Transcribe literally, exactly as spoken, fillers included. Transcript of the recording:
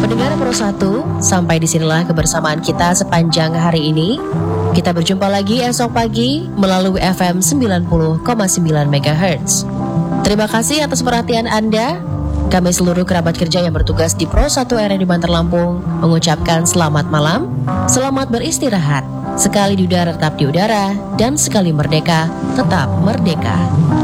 Pendengar Pro satu, sampai disinilah kebersamaan kita sepanjang hari ini. Kita berjumpa lagi esok pagi melalui F M sembilan puluh koma sembilan megahertz. Terima kasih atas perhatian Anda. Kami seluruh kerabat kerja yang bertugas di Pro satu R R di Bantar Lampung mengucapkan selamat malam, selamat beristirahat. Sekali di udara tetap di udara, dan sekali merdeka tetap merdeka.